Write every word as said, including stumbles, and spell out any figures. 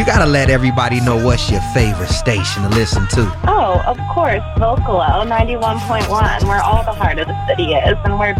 You gotta let everybody know what's your favorite station to listen to. Oh, of course, Vocalo ninety-one point one, where all the heart of the city is, and where